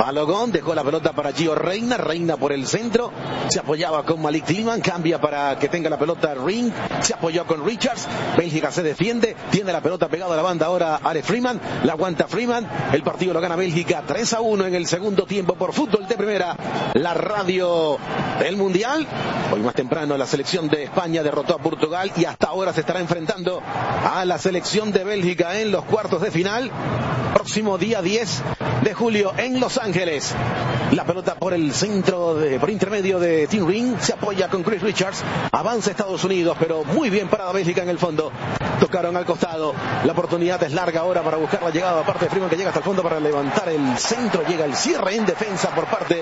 Balogun dejó la pelota para Gio Reina. Reina por el centro. Se apoyaba con Malik Tillman. Cambia para que tenga la pelota Ring. Se apoyó con Richards. Bélgica se defiende. Tiene la pelota pegada a la banda ahora Alex Freeman. La aguanta Freeman. El partido lo gana Bélgica 3-1 en el segundo tiempo por Fútbol de Primera. La radio del Mundial. Hoy más temprano la selección de España derrotó a Portugal y hasta ahora se estará enfrentando a la selección de Bélgica en los cuartos de final. Próximo día 10 de julio en Los Ángeles. La pelota por el centro, por intermedio de Tim Ring. Se apoya con Chris Richards. Avanza Estados Unidos, pero muy bien parada Bélgica en el fondo. Tocaron al costado. La oportunidad es larga ahora para buscar la llegada aparte de Freeman, que llega hasta el fondo para levantar el centro. Llega el cierre en defensa por parte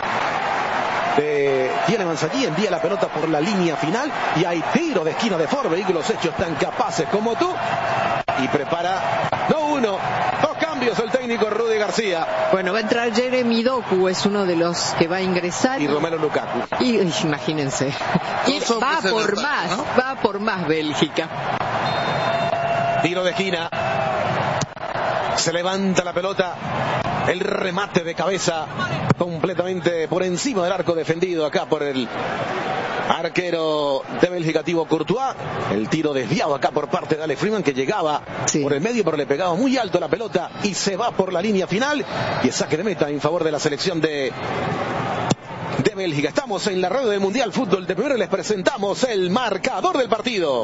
de Tielemans. Allí envía la pelota por la línea final y hay tiro de esquina de Forbeck. Los hechos tan capaces como tú. Y prepara, no uno, dos cambios el técnico Rudy García. Bueno, va a entrar Jeremy Doku, es uno de los que va a ingresar. Y Romelu Lukaku. Y imagínense, va por más, ¿no? Va por más Bélgica. Tiro de esquina. Se levanta la pelota. El remate de cabeza completamente por encima del arco defendido acá por el arquero de Bélgica, Thibaut Courtois. El tiro desviado acá por parte de Alex Freeman, que llegaba por el medio, pero le pegaba muy alto la pelota y se va por la línea final. Y el saque de meta en favor de la selección de Bélgica. Estamos en la radio del Mundial Fútbol de Primera y les presentamos el marcador del partido.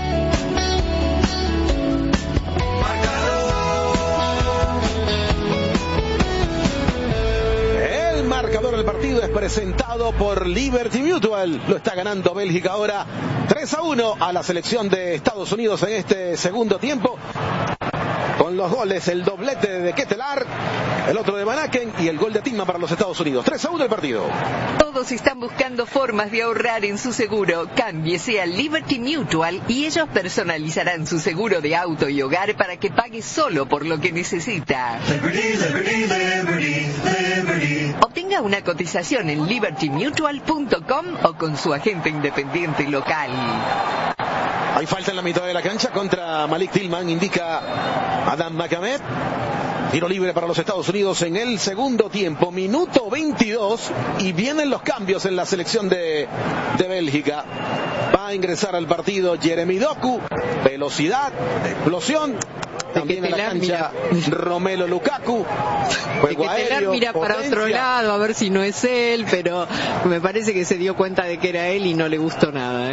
El marcador del partido es presentado por Liberty Mutual. Lo está ganando Bélgica ahora 3-1 a la selección de Estados Unidos en este segundo tiempo. Con los goles, el doblete de Ketelaar, el otro de Van Aken y el gol de Tillman para los Estados Unidos. 3-1 el partido. Todos están buscando formas de ahorrar en su seguro. Cámbiese a Liberty Mutual y ellos personalizarán su seguro de auto y hogar para que pague solo por lo que necesita. Liberty, Liberty, Liberty, Liberty. Obtenga una cotización en libertymutual.com o con su agente independiente local. Hay falta en la mitad de la cancha contra Malik Tillman, indica Adam Macamet. Tiro libre para los Estados Unidos en el segundo tiempo, minuto 22, y vienen los cambios en la selección de Bélgica. Va a ingresar al partido Jeremy Doku, velocidad, explosión. También en la cancha Romelu Lukaku. Juego aéreo, mira potencia para otro lado a ver si no es él, pero me parece que se dio cuenta de que era él y no le gustó nada,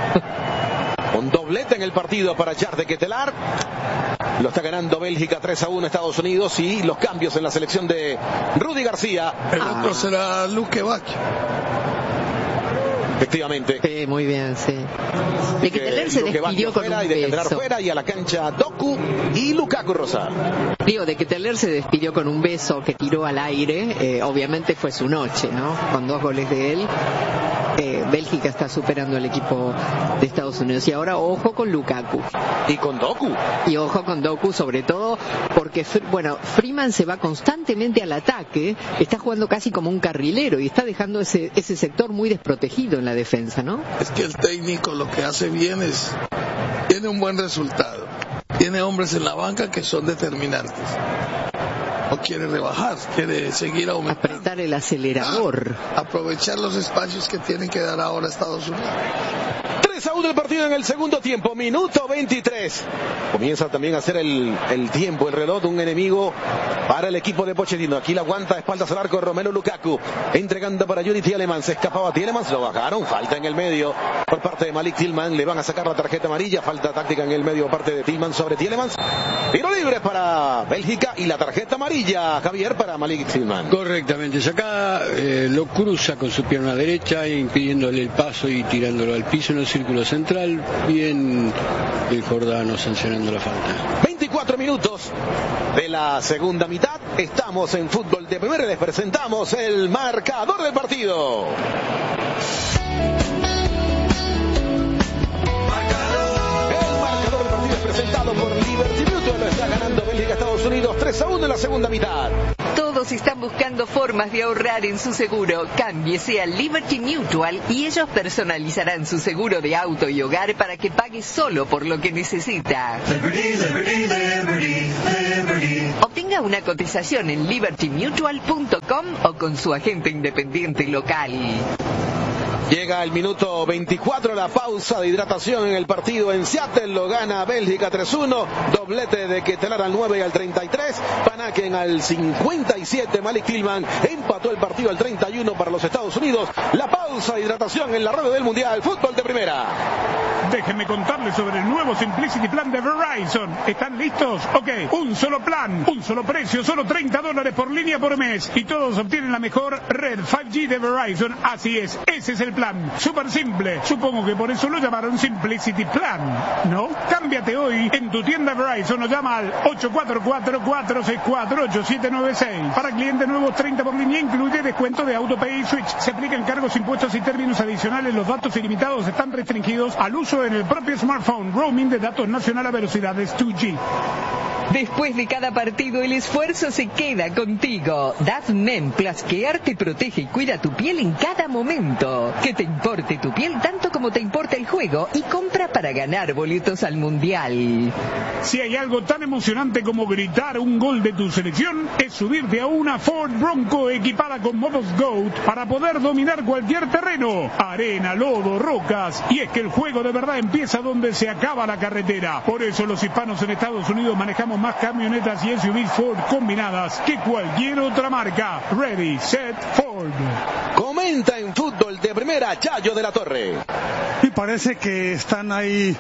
Un doblete en el partido para Jarde Ketelaar. Lo está ganando Bélgica 3-1 Estados Unidos, y los cambios en la selección de Rudy García. El otro será Luke Bacchio. Efectivamente. Sí, muy bien, sí. De Ketelaar se despidió con un beso. Y de Ketelaar fuera, y a la cancha Doku y Lukaku Rosa. Digo, de Ketelaar se despidió con un beso que tiró al aire. Obviamente fue su noche, ¿no? Con 2 goles de él. Bélgica está superando al equipo de Estados Unidos. Y ahora ojo con Lukaku. Y con Doku. Y ojo con Doku, sobre todo porque, bueno, Freeman se va constantemente al ataque. Está jugando casi como un carrilero y está dejando ese sector muy desprotegido en la defensa, ¿no? Es que el técnico lo que hace bien es, tiene un buen resultado. Tiene hombres en la banca que son determinantes. No quiere rebajar, quiere seguir aumentando. Apretar el acelerador. Aprovechar los espacios que tienen que dar ahora Estados Unidos. 3-1 el partido en el segundo tiempo, minuto 23. Comienza también a hacer el tiempo, el reloj de un enemigo para el equipo de Pochettino. Aquí la aguanta, espaldas al arco, Romelu Lukaku, entregando para Yuri Tielemans. Se escapaba Tielemans, lo bajaron, falta en el medio por parte de Malik Tillman. Le van a sacar la tarjeta amarilla, falta táctica en el medio por parte de Tillman sobre Tielemans. Tiro libre para Bélgica y la tarjeta amarilla, Javier, para Malik Tillman. Correctamente, acá lo cruza con su pierna derecha, impidiéndole el paso y tirándolo al piso en el círculo central. Bien el Jordano sancionando la falta. 24 minutos de la segunda mitad. Estamos en Fútbol de Primera y les presentamos el marcador del partido. El marcador del partido es presentado por Liberty Mutual. Lo está ganando Bélgica, Estados Unidos 3-1 en la segunda mitad. Todos Todos están buscando formas de ahorrar en su seguro. Cámbiese a Liberty Mutual y ellos personalizarán su seguro de auto y hogar para que pague solo por lo que necesita. Liberty, liberty, liberty, liberty. Obtenga una cotización en libertymutual.com o con su agente independiente local. Llega el minuto 24, la pausa de hidratación en el partido en Seattle. Lo gana Bélgica 3-1. Doblete de Ketelaere al 9 y al 33. Van Aken al 57. Malik Tillman empató el partido al 31 para los Estados Unidos. La pausa de hidratación en la radio del Mundial. Fútbol de primera. Déjenme contarles sobre el nuevo Simplicity Plan de Verizon. ¿Están listos? Ok, un solo plan, un solo precio, solo $30 por línea por mes. Y todos obtienen la mejor red 5G de Verizon. Así es, ese es el plan. Súper simple. Supongo que por eso lo llamaron Simplicity Plan, ¿no? Cámbiate hoy en tu tienda Verizon o llama al 844-464-8796. Para clientes nuevos, 30 por línea, incluye descuento de AutoPay y Switch. Se aplican cargos, impuestos y términos adicionales. Los datos ilimitados están restringidos al uso en el propio smartphone. Roaming de datos nacional a velocidades 2G. Después de cada partido, el esfuerzo se queda contigo. DAF-MEM Plus Care te protege y cuida tu piel en cada momento. Que te importe tu piel tanto como te importa el juego y compra para ganar boletos al Mundial. Si hay algo tan emocionante como gritar un gol de tu selección, es subirte a una Ford Bronco equipada con modos GOAT para poder dominar cualquier terreno. Arena, lodo, rocas. Y es que el juego de verdad empieza donde se acaba la carretera. Por eso los hispanos en Estados Unidos manejamos más camionetas y SUVs Ford combinadas que cualquier otra marca. Ready, set, Ford. Comenta en Fútbol de Primera, Chayo de la Torre. Y parece que están ahí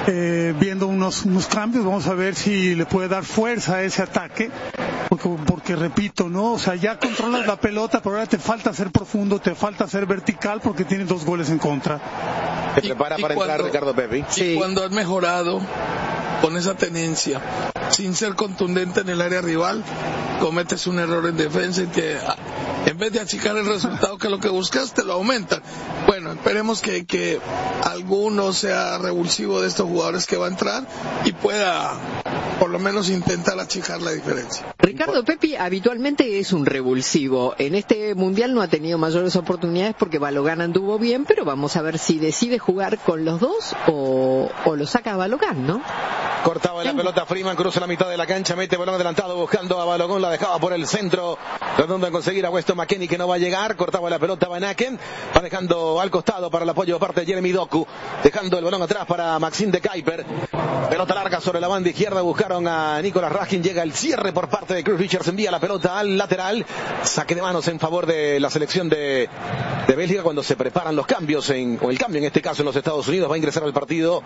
viendo unos cambios. Vamos a ver si le puede dar fuerza a ese ataque. Porque repito, ¿no? O sea, ya controlas la pelota, pero ahora te falta ser profundo, te falta ser vertical porque tienes 2 goles en contra. Se prepara para entrar Ricardo Pepi. Sí. Cuando has mejorado con esa tenencia, sin ser contundente en el área rival, cometes un error en defensa y en vez de achicar el resultado que lo que buscas, te lo aumentan. Bueno, esperemos que alguno sea revulsivo de estos jugadores que va a entrar y pueda por lo menos intentar achicar la diferencia. Ricardo Pepi habitualmente es un revulsivo. En este Mundial no ha tenido mayores oportunidades porque Balogan anduvo bien, pero vamos a ver si decide jugar con los dos o lo saca a Balogan, ¿no? Cortaba la pelota Freeman, cruza la mitad de la cancha, mete balón adelantado buscando a Balogun, la dejaba por el centro, tratando de conseguir a Weston McKennie que no va a llegar, cortaba la pelota Van Aken, va dejando al costado para el apoyo de parte de Jeremy Doku, dejando el balón atrás para Maxime de Kuiper, pelota larga sobre la banda izquierda, buscaron a Nicolas Raskin, llega el cierre por parte de Chris Richards, envía la pelota al lateral, saque de manos en favor de la selección de Bélgica cuando se preparan los cambios, o el cambio en este caso en los Estados Unidos, va a ingresar al partido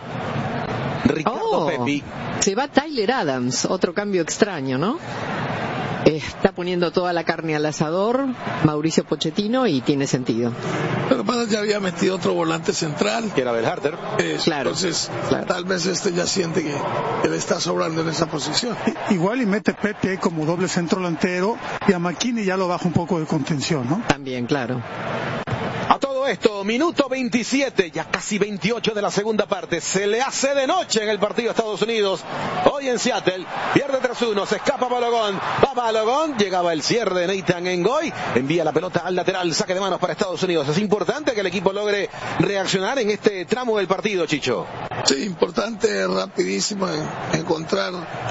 Ricardo Pepi. Se va Tyler Adams, otro cambio extraño, ¿no? Está poniendo toda la carne al asador Mauricio Pochettino y tiene sentido. Pero para ya había metido otro volante central, que era Belharter. Claro, entonces, claro. Tal vez ya siente que le está sobrando en esa posición. Igual y mete Pepe como doble centro delantero y a McKennie ya lo baja un poco de contención, ¿no? También, claro. A todo esto, minuto 27, ya casi 28 de la segunda parte. Se le hace de noche en el partido de Estados Unidos. Hoy en Seattle, pierde 3-1, se escapa Balogun. Va Balogun, llegaba el cierre de Nathan Ngoy. Envía la pelota al lateral, saque de manos para Estados Unidos. Es importante que el equipo logre reaccionar en este tramo del partido, Chicho. Sí, importante, rapidísimo, encontrar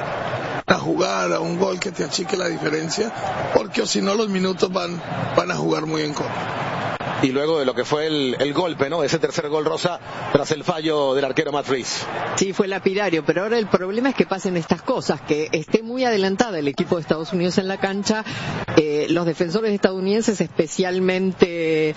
a jugar a un gol que te achique la diferencia, porque si no los minutos van a jugar muy en contra. Y luego de lo que fue el golpe, ¿no? Ese tercer gol rosa tras el fallo del arquero Matt Rees. Sí, fue lapidario, pero ahora el problema es que pasen estas cosas, que esté muy adelantada el equipo de Estados Unidos en la cancha, los defensores estadounidenses, especialmente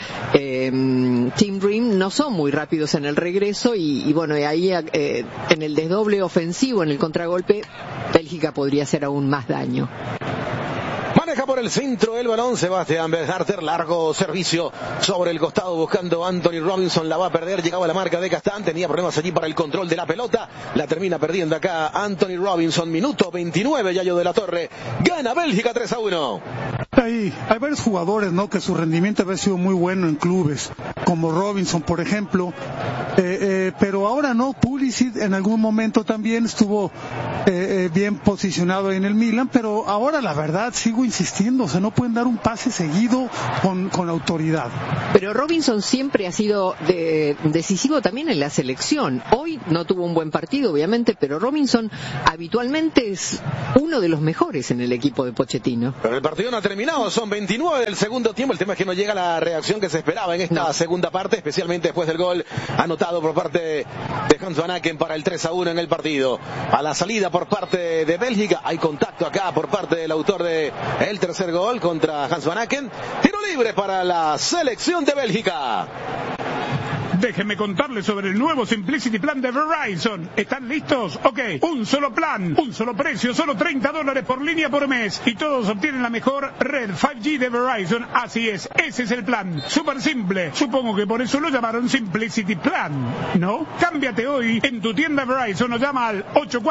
Tim Ream, no son muy rápidos en el regreso y bueno, ahí en el desdoble ofensivo, en el contragolpe, Bélgica podría hacer aún más daño. Maneja por el centro el balón Sebastián Belharter, largo servicio sobre el costado buscando a Anthony Robinson, la va a perder, llegaba a la marca de Castán, tenía problemas allí para el control de la pelota, la termina perdiendo acá Anthony Robinson, minuto 29, Yayo de la Torre, gana Bélgica 3-1. Hay varios jugadores, ¿no?, que su rendimiento había sido muy bueno en clubes, como Robinson, por ejemplo, pero ahora no, Pulisic en algún momento también estuvo bien posicionado ahí en el Milan, pero ahora la verdad sigo insistiendo, o sea, no pueden dar un pase seguido con autoridad. Pero Robinson siempre ha sido decisivo también en la selección. Hoy no tuvo un buen partido, obviamente, pero Robinson habitualmente es uno de los mejores en el equipo de Pochettino. Pero el partido no ha terminado, son 29 del segundo tiempo. El tema es que no llega la reacción que se esperaba en esta segunda parte, especialmente después del gol anotado por parte de Hans Van Aken para el 3-1 en el partido. A la salida por parte de Bélgica, hay contacto acá por parte del autor del tercer gol contra Hans Van Aken. Tiro libre para la selección de Bélgica. Déjenme contarles sobre el nuevo Simplicity Plan de Verizon. ¿Están listos? Ok. Un solo plan, un solo precio, solo $30 por línea por mes. Y todos obtienen la mejor red 5G de Verizon. Así es, ese es el plan. Súper simple. Supongo que por eso lo llamaron Simplicity Plan, ¿no? Cámbiate hoy en tu tienda Verizon o llama al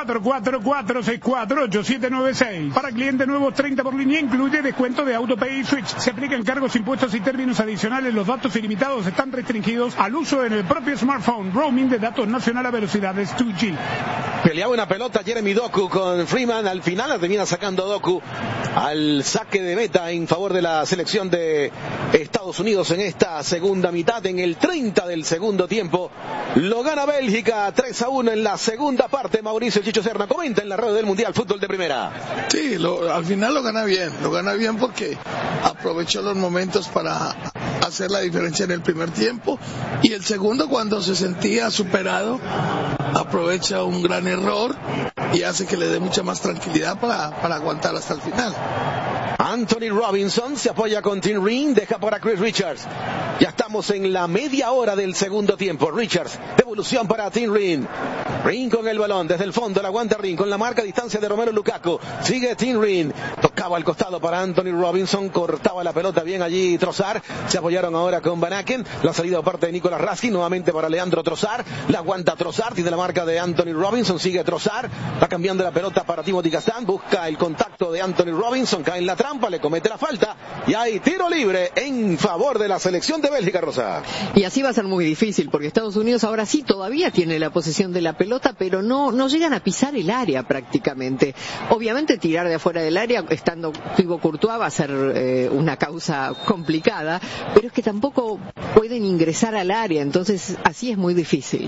844-464-8796. Para clientes nuevos, 30 por línea, incluye descuento de AutoPay y Switch. Se aplican cargos, impuestos y términos adicionales. Los datos ilimitados están restringidos al uso en el propio smartphone. Roaming de datos nacional a velocidades 2G. Peleaba una pelota Jeremy Doku con Freeman. Al final la termina sacando Doku al saque de meta en favor de la selección de Estados Unidos en esta segunda mitad. En el 30 del segundo tiempo lo gana Bélgica 3-1 en la segunda parte. Mauricio Chicho Serna comenta en la radio del Mundial Fútbol de Primera. Sí, al final lo gana bien porque aprovechó los momentos para hacer la diferencia en el primer tiempo, y el segundo, cuando se sentía superado, aprovecha un gran error y hace que le dé mucha más tranquilidad para aguantar hasta el final. Anthony Robinson se apoya con Tim Ring, deja para Chris Richards. Ya estamos en la media hora del segundo tiempo. Richards, devolución para Tim Ring. Ring con el balón, desde el fondo la aguanta Ring, con la marca a distancia de Romelu Lukaku. Sigue Tim Ring, tocaba al costado para Anthony Robinson, cortaba la pelota bien allí Trossard. Se apoyaron ahora con Van Aken, la salida por parte de Nicolas Raskin, nuevamente para Leandro Trossard. La aguanta Trossard, tiene la marca de Anthony Robinson, sigue Trossard, va cambiando la pelota para Timothy Castagne, busca el contacto de Anthony Robinson, cae en la trampa, le comete la falta y hay tiro libre en favor de la selección de Bélgica, Rosa. Y así va a ser muy difícil porque Estados Unidos ahora sí todavía tiene la posesión de la pelota, pero no llegan a pisar el área prácticamente. Obviamente tirar de afuera del área estando Thibaut Courtois va a ser una causa complicada, pero es que tampoco pueden ingresar al área, entonces así es muy difícil.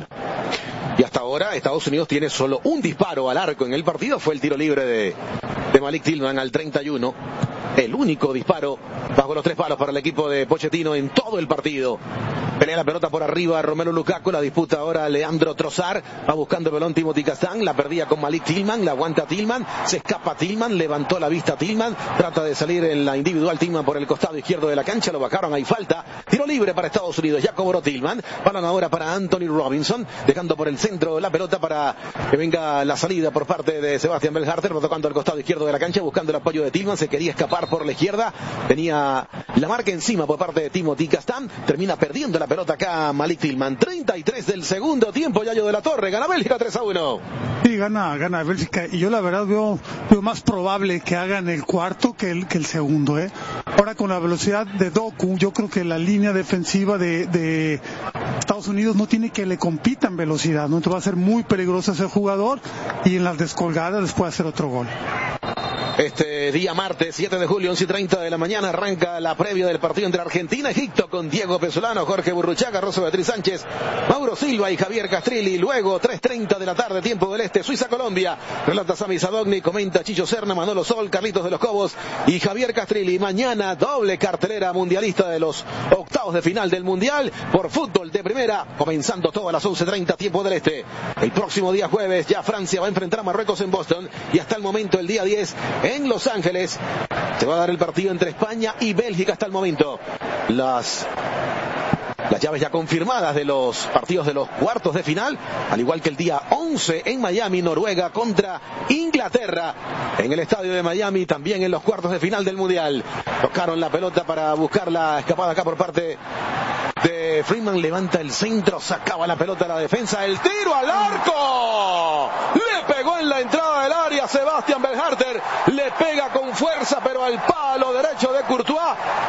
Y hasta ahora Estados Unidos tiene solo un disparo al arco en el partido, fue el tiro libre de Malik Tillman al 31. El único disparo bajo los tres palos para el equipo de Pochettino en todo el partido. Pelea la pelota por arriba Romelu Lukaku, la disputa ahora Leandro Trossard, va buscando el balón Timothy Castagne, la perdía con Malik Tillman, la aguanta Tillman, se escapa Tillman, levantó la vista Tillman, trata de salir en la individual Tillman por el costado izquierdo de la cancha, lo bajaron, hay falta, tiro libre para Estados Unidos, ya cobró Tillman, balón ahora para Anthony Robinson, dejando por el centro la pelota para que venga la salida por parte de Sebastian Belharter, tocando al costado izquierdo de la cancha, buscando el apoyo de Tillman, se quería escapar por la izquierda, tenía la marca encima por parte de Timothy Castagne, termina perdiendo la pelota acá Malik Tillman. 33 del segundo tiempo, Yayo de la Torre, gana Bélgica 3-1. Sí, gana Bélgica, y yo la verdad veo más probable que hagan el cuarto que el segundo, Ahora con la velocidad de Doku, yo creo que la línea defensiva de Estados Unidos no tiene que le compitan velocidad, ¿no? Entonces va a ser muy peligroso ese jugador, y en las descolgadas les puede hacer otro gol. Este día martes 7 de julio, 11:30 de la mañana, arranca la previa del partido entre Argentina y Egipto con Diego Pesolano, Jorge Burruchaga, Rosa Beatriz Sánchez, Mauro Silva y Javier Castrilli. Luego 3:30 de la tarde, tiempo del este, Suiza-Colombia. Relata Sami Sadogni, comenta Chicho Serna, Manolo Sol, Carlitos de los Cobos y Javier Castrilli. Mañana doble cartelera mundialista de los octavos de final del Mundial por Fútbol de Primera, comenzando todo a las 11:30 tiempo del este. El próximo día jueves ya Francia va a enfrentar a Marruecos en Boston, y hasta el momento el día 10 en Los Ángeles se va a dar el partido entre España y Bélgica. Hasta el momento las llaves ya confirmadas de los partidos de los cuartos de final, al igual que el día 11 en Miami, Noruega contra Inglaterra en el estadio de Miami, también en los cuartos de final del Mundial. Tocaron la pelota para buscar la escapada acá por parte de Freeman, levanta el centro, sacaba la pelota a la defensa, el tiro al arco, le pegó en la entrada del área Sebastian Belharter, le pega con fuerza pero al palo derecho de Courtois,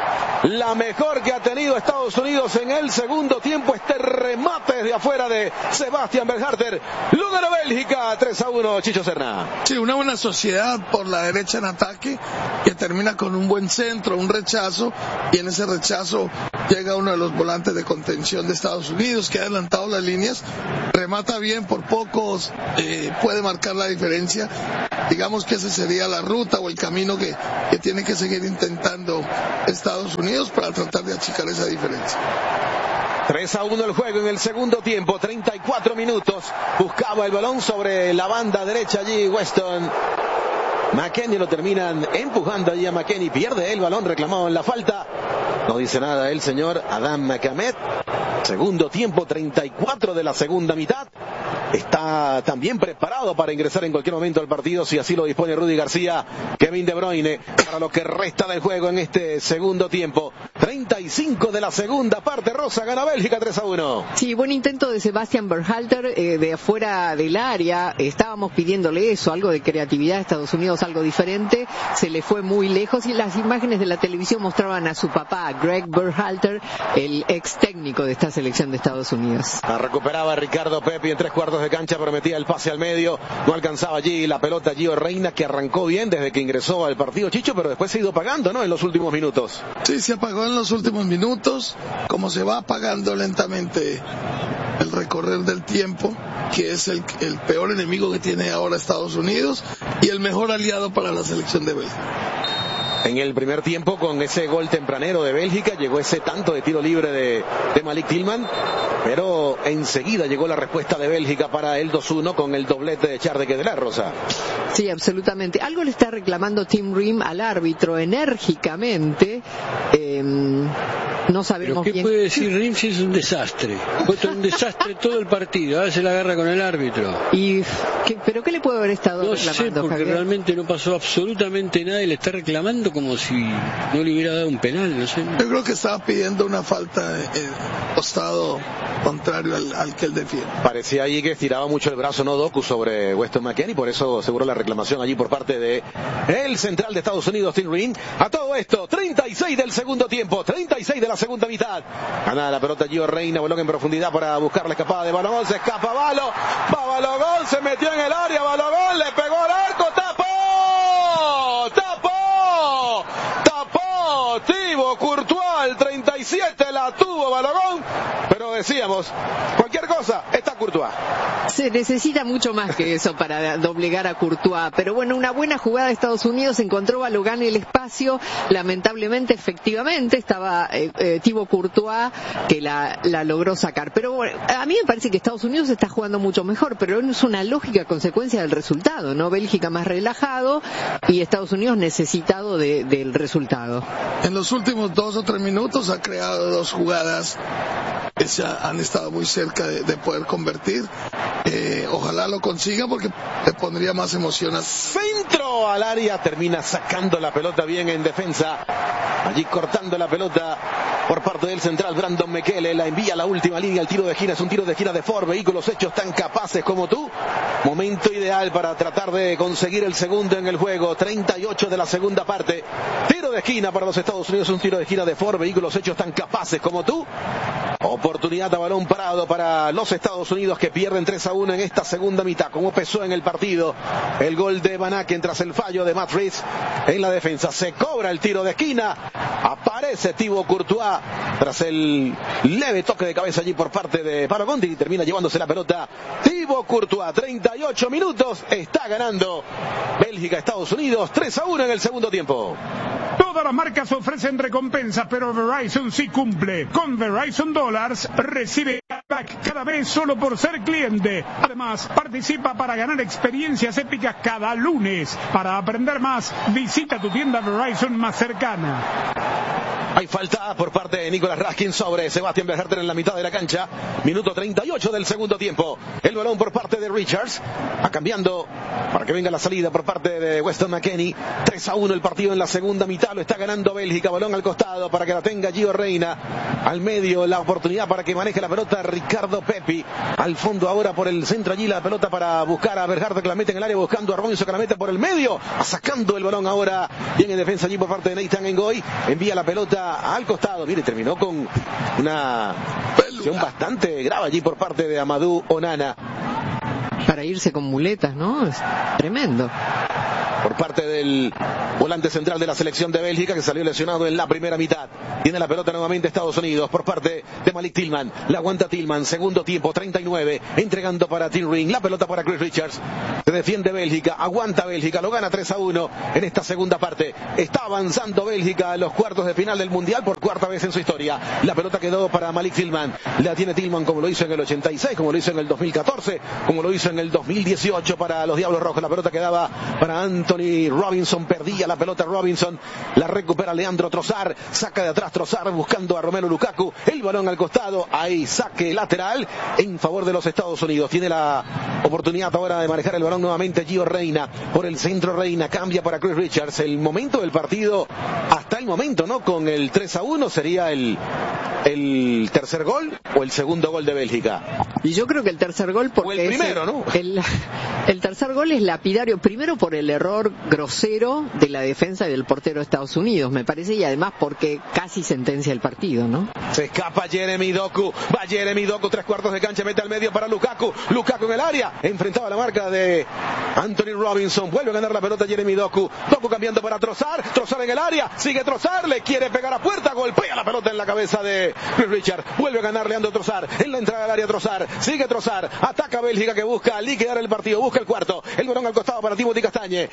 la mejor que ha tenido Estados Unidos en el segundo tiempo. Este remate desde afuera de Sebastian Berharter. Lo ganó Bélgica 3-1, Chicho Serna. Sí, una buena sociedad por la derecha en ataque, que termina con un buen centro, un rechazo, y en ese rechazo llega uno de los volantes de contención de Estados Unidos, que ha adelantado las líneas, remata bien, por pocos puede marcar la diferencia. Digamos que esa sería la ruta o el camino que tiene que seguir intentando Estados Unidos para tratar de achicar esa diferencia. 3-1 el juego en el segundo tiempo, 34 minutos. Buscaba el balón sobre la banda derecha allí Weston McKennie, lo terminan empujando allí a McKennie, pierde el balón, reclamado en la falta. No dice nada el señor Adam Makamed. Segundo tiempo, 34 de la segunda mitad. Está también preparado para ingresar en cualquier momento al partido, si así lo dispone Rudy García, Kevin De Bruyne, para lo que resta del juego en este segundo tiempo. 35 de la segunda parte, Rosa, gana Bélgica 3-1. Sí, buen intento de Sebastian Berhalter de afuera del área. Estábamos pidiéndole eso, algo de creatividad a Estados Unidos, algo diferente. Se le fue muy lejos y las imágenes de la televisión mostraban a su papá, Greg Berhalter, el ex técnico de esta selección de Estados Unidos. La recuperaba Ricardo Pepi en 3/4 de cancha, prometía el pase al medio, no alcanzaba allí la pelota Gio Reyna, que arrancó bien desde que ingresó al partido, Chicho, pero después se ha ido apagando, ¿no?, en los últimos minutos. Sí, se apagó en los últimos minutos, como se va apagando lentamente el recorrer del tiempo, que es el peor enemigo que tiene ahora Estados Unidos y el mejor aliado para la selección de Bélgica. En el primer tiempo, con ese gol tempranero de Bélgica, llegó ese tanto de tiro libre de Malik Tillman, pero enseguida llegó la respuesta de Bélgica para el 2-1 con el doblete de Charles de Kedeler, Rosa. Sí, absolutamente. Algo le está reclamando Tim Ream al árbitro enérgicamente. No sabemos ¿Pero qué bien. puede decir Ream si es un desastre? Fue un desastre todo el partido, ahora se la agarra con el árbitro. ¿Pero qué le puede haber estado reclamando, No sé, porque Javier? realmente no pasó absolutamente nada y le está reclamando como si no le hubiera dado un penal, no sé. Yo creo que estaba pidiendo una falta costado contrario al que él defiende. Parecía allí que estiraba mucho el brazo, no Doku, sobre Weston McKennie, por eso aseguró la reclamación allí por parte de el central de Estados Unidos, Tim Ream. A todo esto, 36 del segundo tiempo, 36 de la segunda mitad. Gana la pelota Gio Reyna, balón en profundidad para buscar la escapada de Balogón, se escapa Balogón se metió en el área, Balogón le pegó al arco, tapó Thibaut Courtois, el 37 la tuvo Balogón, pero decíamos, cualquier cosa, está Courtois. Se necesita mucho más que eso para doblegar a Courtois, pero bueno, una buena jugada de Estados Unidos, encontró Balogán el espacio, lamentablemente, efectivamente, estaba Thibaut Courtois que la logró sacar, pero bueno, a mí me parece que Estados Unidos está jugando mucho mejor, pero es una lógica consecuencia del resultado, ¿no? Bélgica más relajado y Estados Unidos necesitado del resultado. En los últimos 2 o 3 minutos ha creado 2 jugadas que han estado muy cerca de poder convertir. Ojalá lo consiga porque le pondría más emoción a... Centro al área, termina sacando la pelota bien en defensa, allí cortando la pelota por parte del central Brandon Mekele, la envía a la última línea, el tiro de esquina es un tiro de esquina de Ford, vehículos hechos tan capaces como tú. Momento ideal para tratar de conseguir el segundo en el juego, 38 de la segunda parte, tiro de esquina para los Estados Unidos, un tiro de esquina de Ford, vehículos hechos tan capaces como tú. Oportunidad a balón parado para los Estados Unidos, que pierden 3-1 en esta segunda mitad. Como pesó en el partido el gol de Van Aken tras el fallo de Matt Rees en la defensa. Se cobra el tiro de esquina, aparece Thibaut Courtois tras el leve toque de cabeza allí por parte de Pablo Conti y termina llevándose la pelota Thibaut Courtois. 38 minutos, está ganando Bélgica, Estados Unidos 3-1 en el segundo tiempo. Todas las marcas ofrecen recompensas, pero Verizon sí cumple. Con Verizon Dollars recibe cashback cada vez solo por ser cliente. Además, participa para ganar experiencias épicas cada lunes. Para aprender más, visita tu tienda Verizon más cercana. Hay falta por parte de Nicolas Raskin sobre Sebastian Berharter en la mitad de la cancha. Minuto 38 del segundo tiempo. El balón por parte de Richards. Va cambiando para que venga la salida por parte de Weston McKennie. 3-1 el partido en la segunda mitad. Lo está ganando Bélgica. Balón al costado para que la tenga Gio Reyna. Al medio la oportunidad para que maneje la pelota Ricardo Pepi. Al fondo ahora por el centro allí la pelota para buscar a Berharter, que la mete en el área buscando a Robinson, que la mete por el medio. Sacando el balón ahora. Bien en defensa allí por parte de Nathan Ngoy. Envía la pelota pelota al costado. Mire, terminó con una acción bastante grave allí por parte de Amadou Onana. Para irse con muletas, ¿no? Es tremendo. Por parte del volante central de la selección de Bélgica, que salió lesionado en la primera mitad. Tiene la pelota nuevamente Estados Unidos por parte de Malik Tillman. La aguanta Tillman, segundo tiempo, 39, entregando para Tim Ring. La pelota para Chris Richards. Se defiende Bélgica, aguanta Bélgica, lo gana 3-1 en esta segunda parte. Está avanzando Bélgica a los cuartos de final del Mundial por cuarta vez en su historia. La pelota quedó para Malik Tillman. La tiene Tillman como lo hizo en el 86, como lo hizo en el 2014, como lo hizo en el 2018 para los Diablos Rojos. La pelota quedaba para Anthony Robinson, perdía la pelota Robinson, la recupera Leandro Trossard, saca de atrás Trossard buscando a Romelu Lukaku, el balón al costado, ahí saque lateral en favor de los Estados Unidos. Tiene la oportunidad ahora de manejar el balón nuevamente Gio Reyna, por el centro Reyna, cambia para Chris Richards. El momento del partido, hasta el momento, ¿no? Con el 3-1 sería el tercer gol o el segundo gol de Bélgica. Y yo creo que el tercer gol, porque o el primero, ¿no? El tercer gol es lapidario, primero por el error grosero de la defensa y del portero de Estados Unidos, me parece, y además porque casi sentencia el partido, ¿no? Se escapa Jeremy Doku, va Jeremy Doku, 3/4 de cancha, mete al medio para Lukaku, Lukaku en el área, enfrentaba la marca de Anthony Robinson, vuelve a ganar la pelota Jeremy Doku, Doku cambiando para Trossard, Trossard en el área, sigue Trossard, le quiere pegar a puerta, golpea la pelota en la cabeza de Chris Richards, vuelve a ganar Leandro Trossard, en la entrada del área Trossard, sigue Trossard, ataca Bélgica que busca liquidar el partido, busca el cuarto, el balón al costado para Timothy Castagne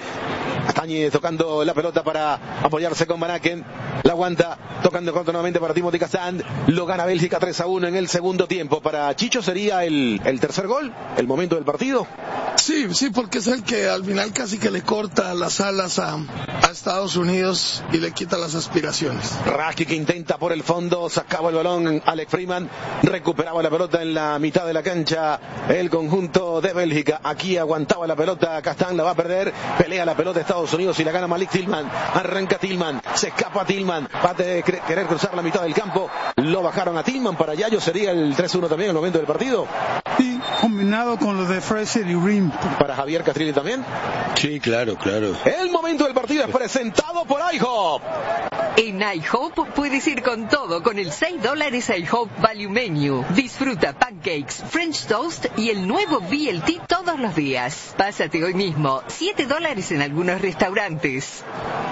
tocando la pelota para apoyarse con Van Aken, la aguanta, tocando corto nuevamente para Timothy Castagne, lo gana Bélgica 3-1 en el segundo tiempo. Para Chicho sería el tercer gol, el momento del partido. Sí, porque es el que al final casi que le corta las alas a Estados Unidos y le quita las aspiraciones. Rakitic que intenta por el fondo, sacaba el balón Alex Freeman, recuperaba la pelota en la mitad de la cancha el conjunto de Bélgica, aquí aguantaba la pelota Castagne, la va a perder, pelea la pelota Estados Unidos y la gana Malik Tillman, arranca Tillman, se escapa Tillman, va a querer cruzar la mitad del campo, lo bajaron a Tillman, para Yayo sería el 3-1 también en el momento del partido. Sí, combinado con los de Fraser y Rim. Para Javier Castrilli también. Sí, claro. El momento del partido es presentado por IHOP. En IHOP puedes ir con todo con el $6 IHOP Value Menu. Disfruta pancakes, French toast y el nuevo BLT todos los días. Pásate hoy mismo, $7 en algunos restaurantes.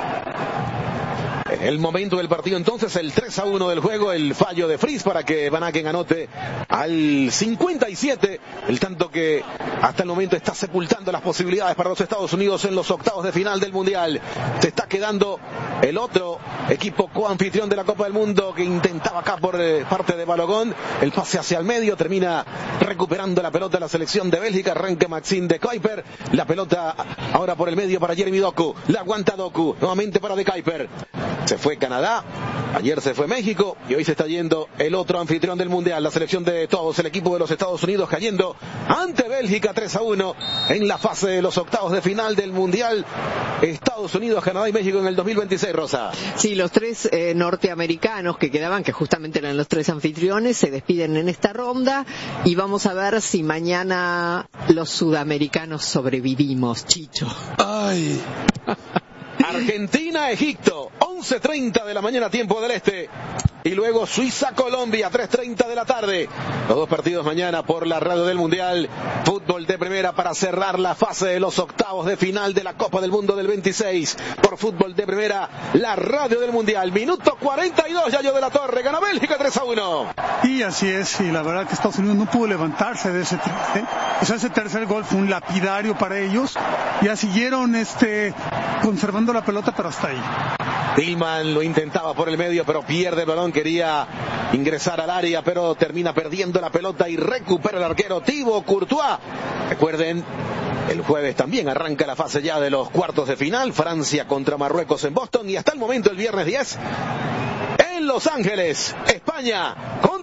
El momento del partido entonces, el 3-1 del juego, el fallo de Fries para que Van Aken anote al 57, el tanto que hasta el momento está sepultando las posibilidades para los Estados Unidos en los octavos de final del Mundial. Se está quedando el otro equipo coanfitrión de la Copa del Mundo que intentaba acá por parte de Balogun, el pase hacia el medio, termina recuperando la pelota la selección de Bélgica, arranca Maxime de Kuyper, la pelota ahora por el medio para Jeremy Doku, la aguanta Doku, nuevamente para de Kuyper. Se fue Canadá, ayer se fue México y hoy se está yendo el otro anfitrión del Mundial, la selección de todos, el equipo de los Estados Unidos cayendo ante Bélgica 3-1 en la fase de los octavos de final del Mundial. Estados Unidos, Canadá y México en el 2026, Rosa. Sí, los tres norteamericanos que quedaban, que justamente eran los tres anfitriones, se despiden en esta ronda y vamos a ver si mañana los sudamericanos sobrevivimos, Chicho. Ay. Argentina, Egipto, 11:30 de la mañana, tiempo del este. Y luego Suiza, Colombia, 3:30 de la tarde. Los dos partidos mañana por la radio del Mundial. Fútbol de primera para cerrar la fase de los octavos de final de la Copa del Mundo del 26. Por Fútbol de primera, la radio del Mundial. Minuto 42, Yayo de la Torre. Gana Bélgica 3-1. Y así es, y la verdad que Estados Unidos no pudo levantarse de ese ese tercer gol fue un lapidario para ellos. Ya siguieron conservando la pelota, pero hasta ahí. Tillman lo intentaba por el medio, pero pierde el balón, quería ingresar al área, pero termina perdiendo la pelota y recupera el arquero Thibaut Courtois. Recuerden, el jueves también arranca la fase ya de los cuartos de final, Francia contra Marruecos en Boston, y hasta el momento el viernes 10 en Los Ángeles, España contra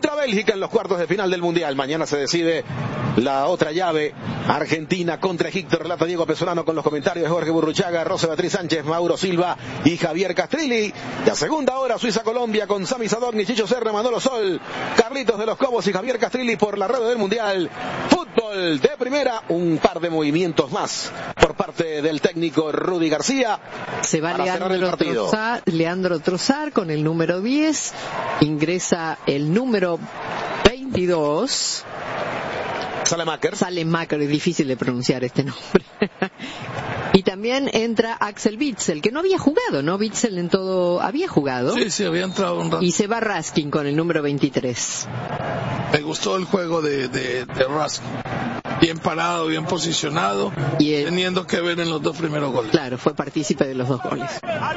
contra Bélgica en los cuartos de final del Mundial. Mañana se decide la otra llave, Argentina contra Egipto. Relata Diego Pesolano con los comentarios de Jorge Burruchaga, Rosa Beatriz Sánchez, Mauro Silva y Javier Castrilli. Y a segunda hora, Suiza-Colombia con Sami Sadovni, Chicho Serra, Manolo Sol, Carlitos de los Cobos y Javier Castrilli por la radio del Mundial. Fútbol de primera, un par de movimientos más por parte del técnico Rudy García. Se va Leandro Trossard con el número 10, ingresa el número 22. Salemaker, es difícil de pronunciar este nombre. Y también entra Axel Witsel, que no había jugado, ¿no? Witsel en todo había jugado. Sí, había entrado un rato. Y se va Raskin con el número 23. Me gustó el juego de Raskin. Bien parado, bien posicionado, teniendo que ver en los dos primeros goles. Claro, fue partícipe de los dos goles.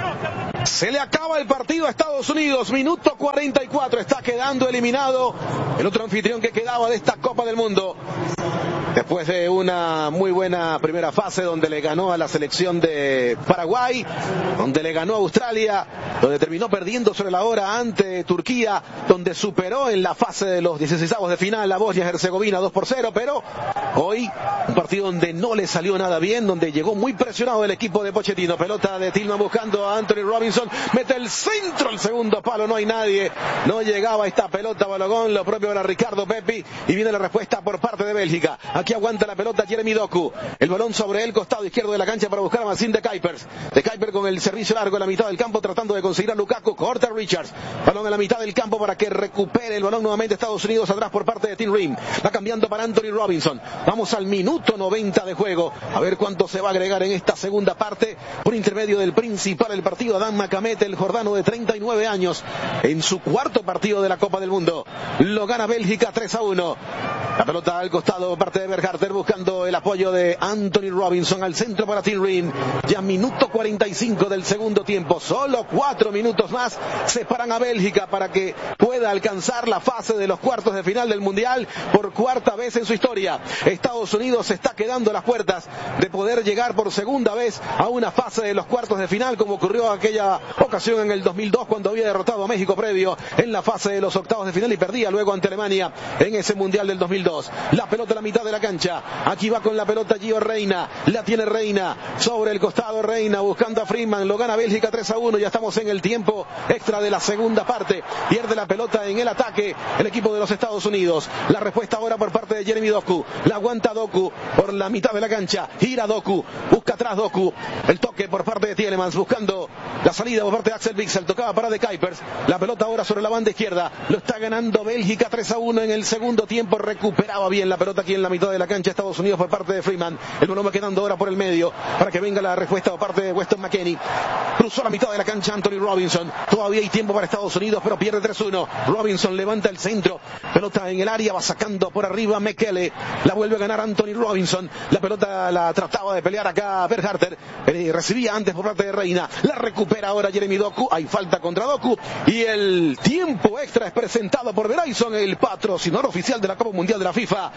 Se le acaba el partido a Estados Unidos, minuto 44, está quedando eliminado el otro anfitrión que quedaba de esta Copa del Mundo. Después de una muy buena primera fase donde le ganó a la selección de Paraguay, donde le ganó a Australia, donde terminó perdiendo sobre la hora ante Turquía, donde superó en la fase de los 16avos de final a Bosnia-Herzegovina 2-0, pero hoy un partido donde no le salió nada bien, donde llegó muy presionado el equipo de Pochettino. Pelota de Tillman buscando a Anthony Robinson, mete el centro, el segundo palo, no hay nadie, no llegaba esta pelota Balogón, lo propio era Ricardo Pepi, y viene la respuesta por parte de Bélgica. Aquí aguanta la pelota Jeremy Doku, el balón sobre el costado izquierdo de la cancha para buscar a Maxime de Kuipers con el servicio largo en la mitad del campo tratando de conseguir a Lukaku, corta Richards, balón en la mitad del campo para que recupere el balón nuevamente Estados Unidos atrás por parte de Tim Ream, va cambiando para Anthony Robinson. Vamos al minuto 90 de juego, a ver cuánto se va a agregar en esta segunda parte por intermedio del principal del partido, Adán Macamet, el jordano de 39 años, en su cuarto partido de la Copa del Mundo. Lo gana Bélgica 3-1. La pelota al costado por parte de Berharter buscando el apoyo de Anthony Robinson al centro para Tim Ream. Ya minuto 45 del segundo tiempo, solo 4 minutos más separan a Bélgica para que pueda alcanzar la fase de los cuartos de final del Mundial por cuarta vez en su historia. Estados Unidos está quedando a las puertas de poder llegar por segunda vez a una fase de los cuartos de final, como ocurrió aquella ocasión en el 2002 cuando había derrotado a México previo en la fase de los octavos de final y perdía luego ante Alemania en ese Mundial del 2002. La pelota a la mitad de la cancha, aquí va con la pelota Gio Reina, la tiene Reina sobre el costado, Reina buscando a Freeman, lo gana Bélgica 3-1, ya estamos en el tiempo extra de la segunda parte, pierde la pelota en el ataque el equipo de los Estados Unidos. La respuesta ahora por parte de Jeremy Doku, la aguanta Doku por la mitad de la cancha, gira Doku, busca atrás Doku, el toque por parte de Tielemans buscando la salida por parte de Axel Witsel, tocaba para de Kuipers, la pelota ahora sobre la banda izquierda, lo está ganando Bélgica 3-1 en el segundo tiempo, recuperaba bien la pelota aquí en la mitad de la cancha Estados Unidos por parte de Freeman, el balón va quedando ahora por el medio para que venga la respuesta por parte de Weston McKennie, cruzó la mitad de la cancha Anthony Robinson, todavía hay tiempo para Estados Unidos pero pierde 3-1, Robinson levanta el centro, pelota en el área, va sacando por arriba Mekele, la vuelve a ganar Anthony Robinson, la pelota la trataba de pelear acá Berharter, recibía antes por parte de Reina, la recupera ahora Jeremy Doku, hay falta contra Doku y el tiempo extra es presentado por Verizon, el patrocinador oficial de la Copa Mundial de la FIFA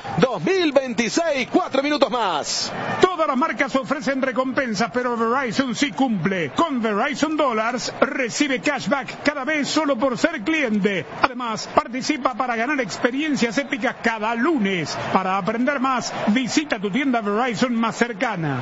2026, 4 minutos más. Todas las marcas ofrecen recompensas, pero Verizon sí cumple. Con Verizon Dollars recibe cashback cada vez solo por ser cliente. Además, participa para ganar experiencias épicas cada lunes. Para aprender más, visita tu tienda Verizon más cercana.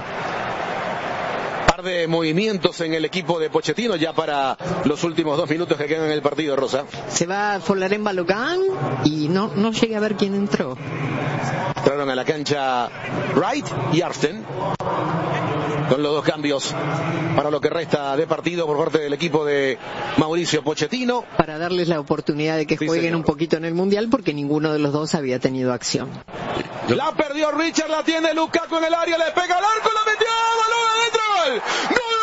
Par de movimientos en el equipo de Pochettino ya para los últimos 2 minutos que quedan en el partido, Rosa. Se va Folarén Balogán y no llegué a ver quién entró. Entraron a la cancha Wright y Arsten con los dos cambios para lo que resta de partido por parte del equipo de Mauricio Pochettino. Para darles la oportunidad de que jueguen un poquito en el Mundial porque ninguno de los dos había tenido acción. La perdió Richard, la tiene Lukaku en el área, le pega al arco, la metió, balón adentro, gol. ¡Gol!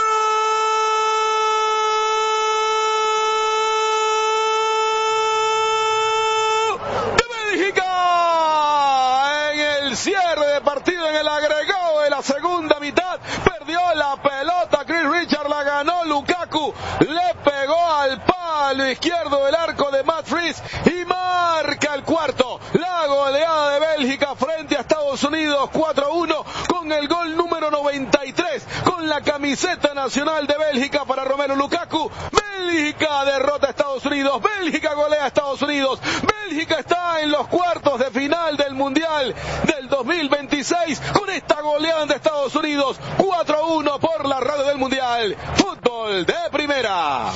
Cierre de partido en el agregado de la segunda mitad, perdió la pelota Chris Richard, la ganó Lukaku, le pegó al palo izquierdo del arco de Matt Fries y marca el cuarto, la goleada de Bélgica frente a Estados Unidos 4-1 con el gol número 93, con la camiseta nacional de Bélgica para Romelu Lukaku. Bélgica derrota a Estados Unidos, Bélgica golea a Estados Unidos, Bélgica está en los cuartos de final del Mundial del 2026 con esta goleada de Estados Unidos, 4-1 por la radio del Mundial. Fútbol de primera.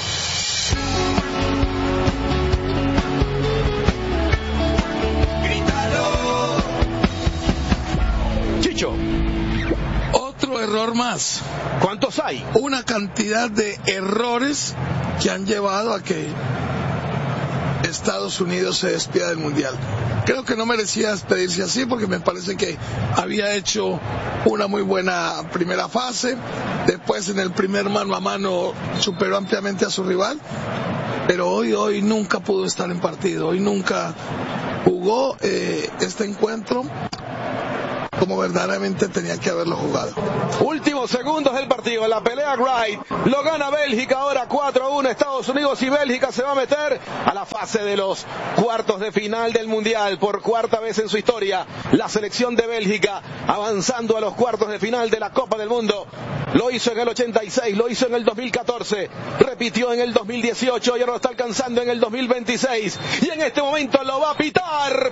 Chicho. Otro error más. ¿Cuántos hay? Una cantidad de errores que han llevado a que Estados Unidos se despida del Mundial. Creo que no merecía despedirse así porque me parece que había hecho una muy buena primera fase. Después en el primer mano a mano superó ampliamente a su rival. Pero hoy nunca pudo estar en partido. Hoy nunca jugó este encuentro como verdaderamente tenía que haberlo jugado. Últimos segundos del partido, la pelea Wright, lo gana Bélgica ahora 4-1 Estados Unidos y Bélgica se va a meter a la fase de los cuartos de final del Mundial por cuarta vez en su historia. La selección de Bélgica avanzando a los cuartos de final de la Copa del Mundo. Lo hizo en el 86, lo hizo en el 2014, repitió en el 2018 y ahora lo está alcanzando en el 2026 y en este momento lo va a pitar.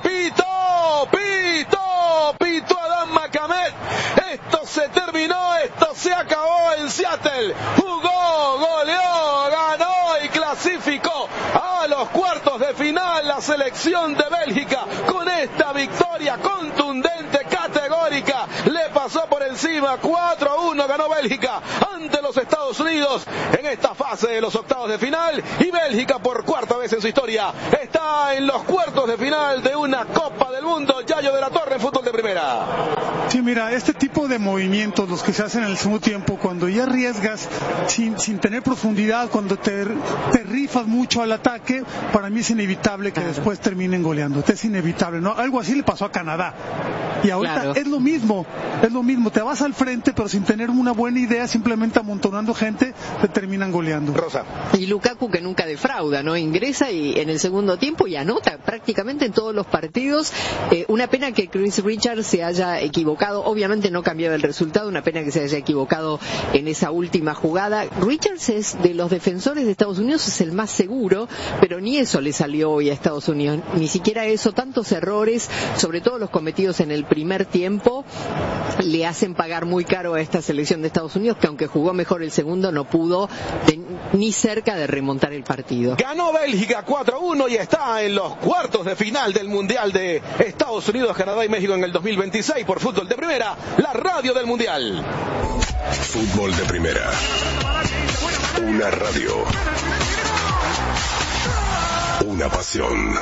Pitó Adán Macamet. Esto se terminó, esto se acabó en Seattle. Jugó, goleó, ganó y clasificó a los cuartos de final la selección de Bélgica con esta victoria contundente, categórica. Le pasó por encima, 4-1 ganó Bélgica ante los Estados Unidos en esta fase de los octavos de final y Bélgica por cuarta vez en su historia está en los cuartos de final de una Copa del Mundo. Yayo de la Torre en fútbol de primera. Sí, mira, este tipo de movimientos, los que se hacen en el segundo tiempo, cuando ya arriesgas sin tener profundidad, cuando te rifas mucho al ataque, para mí es inevitable que después terminen goleando. Es inevitable, ¿no? Algo así le pasó a Canadá. Y ahorita es lo mismo, te vas al frente, pero sin tener una buena idea, simplemente amontonando gente, te terminan goleando. Rosa. Y Lukaku que nunca defrauda, ¿no? Ingresa y en el segundo tiempo y anota prácticamente en todos los partidos. Una pena que Chris Richards se haya equivocado, obviamente no cambiaba el resultado, una pena que se haya equivocado en esa última jugada. Richards es de los defensores de Estados Unidos, es el más seguro, pero ni eso le salió hoy a Estados Unidos, ni siquiera eso. Tantos errores, sobre todo los cometidos en el primer tiempo, le hacen pagar muy caro a esta selección de Estados Unidos, que aunque jugó mejor el segundo, no pudo ni cerca de remontar el partido. Ganó Bélgica 4-1 y está en los cuartos de final del Mundial de Estados Unidos, Canadá y México en el 2026 por Fútbol de Primera, la radio del Mundial. Fútbol de Primera. Una radio. Una pasión.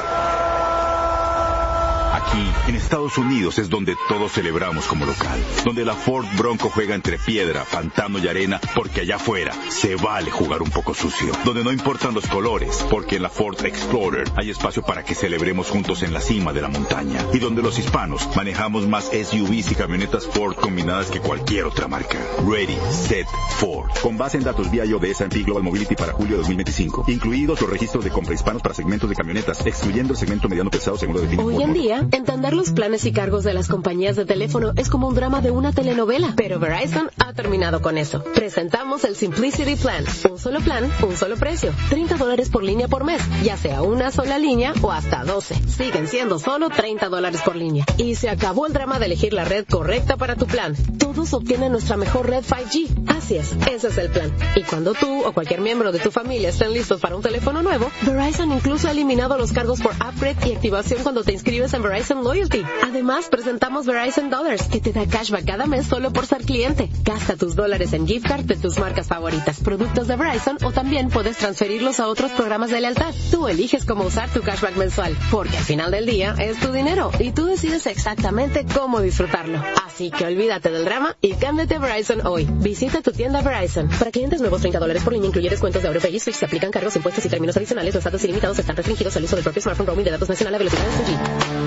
Aquí, en Estados Unidos, es donde todos celebramos como local. Donde la Ford Bronco juega entre piedra, pantano y arena, porque allá afuera se vale jugar un poco sucio. Donde no importan los colores, porque en la Ford Explorer hay espacio para que celebremos juntos en la cima de la montaña. Y donde los hispanos manejamos más SUVs y camionetas Ford combinadas que cualquier otra marca. Ready, Set, Ford. Con base en datos vía de S&P Global Mobility para julio de 2025. Incluidos los registros de compra hispanos para segmentos de camionetas, excluyendo el segmento mediano pesado según lo define. Hoy en día, entender los planes y cargos de las compañías de teléfono es como un drama de una telenovela, pero Verizon ha terminado con eso. Presentamos el Simplicity Plan. Un solo plan, un solo precio. $30 por línea por mes, ya sea una sola línea o hasta 12. Siguen siendo solo $30 por línea. Y se acabó el drama de elegir la red correcta para tu plan. Todos obtienen nuestra mejor red 5G. Así es, ese es el plan. Y cuando tú o cualquier miembro de tu familia estén listos para un teléfono nuevo, Verizon incluso ha eliminado los cargos por upgrade y activación cuando te inscribes en Verizon Loyalty. Además, presentamos Verizon Dollars, que te da cashback cada mes solo por ser cliente. Gasta tus dólares en gift card de tus marcas favoritas, productos de Verizon, o también puedes transferirlos a otros programas de lealtad. Tú eliges cómo usar tu cashback mensual, porque al final del día es tu dinero y tú decides exactamente cómo disfrutarlo. Así que olvídate del drama y cámbiate a Verizon hoy. Visita tu tienda Verizon. Para clientes nuevos, $30 por línea incluye descuentos de AutoPay y Switch. Se aplican cargos, impuestos y términos adicionales. Los datos ilimitados están restringidos al uso del propio smartphone roaming de datos nacional a velocidad de 2G.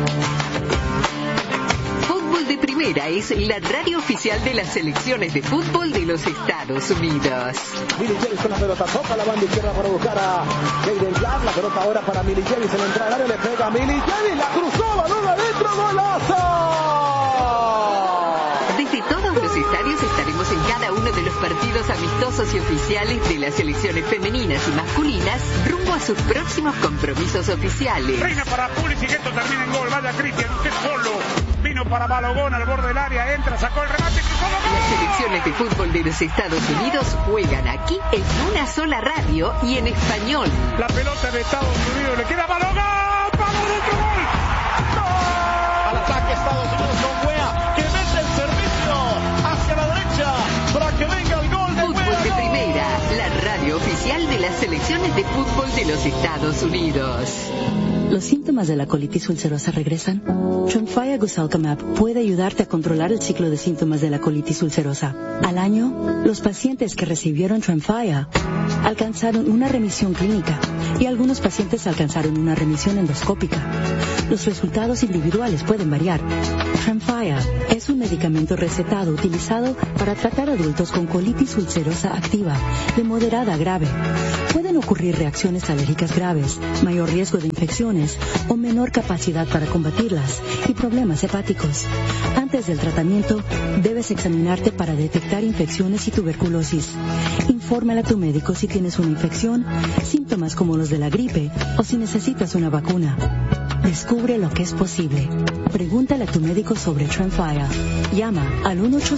Fútbol de Primera es la radio oficial de las selecciones de fútbol de los Estados Unidos. Millie James con la pelota, toca la banda izquierda para buscar a Jayden Clark. La pelota ahora para Millie James en la entrada al área, le pega a Millie James, la cruzó, balón adentro, golazo. Desde todos los estadios Estaremos en cada uno de los partidos amistosos y oficiales de las selecciones femeninas y masculinas rumbo a sus próximos compromisos oficiales. Reina para Pulisic, esto termina en gol. Vaya Cristian, usted solo. Vino para Balogón al borde del área, entra, sacó el remate, cruzó el gol. Las selecciones de fútbol de los Estados Unidos juegan aquí en una sola radio y en español. La pelota de Estados Unidos le queda a Balogón. ¡Vamos, otro gol! Al ataque Estados Unidos con Wea, que mete el servicio hacia la derecha para que venga el gol de Fútbol Wea. de Primera, la radio oficial de las selecciones de fútbol de los Estados Unidos. ¿Los síntomas de la colitis ulcerosa regresan? Tremfya Gosalcamab puede ayudarte a controlar el ciclo de síntomas de la colitis ulcerosa. Al año, los pacientes que recibieron Tremfya alcanzaron una remisión clínica y algunos pacientes alcanzaron una remisión endoscópica. Los resultados individuales pueden variar. Tremfya es un medicamento recetado utilizado para tratar adultos con colitis ulcerosa activa de moderada a grave. Pueden ocurrir reacciones alérgicas graves, mayor riesgo de infecciones o menor capacidad para combatirlas y problemas hepáticos. Antes del tratamiento, debes examinarte para detectar infecciones y tuberculosis. Infórmale a tu médico si tienes una infección, síntomas como los de la gripe o si necesitas una vacuna. Descubre lo que es posible. Pregúntale a tu médico sobre Tremfya. Llama al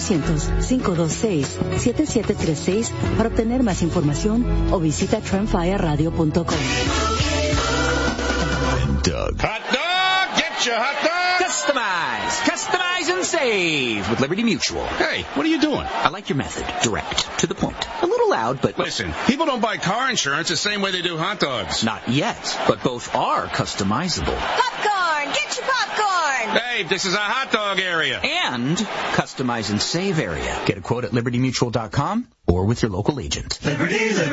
1-800-526-7736 para obtener más información o visita tremfyaradio.com. Doug. Hot dog! Get your hot dog! Customize! Customize and save with Liberty Mutual. Hey, what are you doing? I like your method. Direct. To the point. A little loud, but... Listen, people don't buy car insurance the same way they do hot dogs. Not yet, but both are customizable. Popcorn! Get your popcorn! Hey, this is a hot dog area. And customize and save area. Get a quote at libertymutual.com or with your local agent. Liberty, Liberty.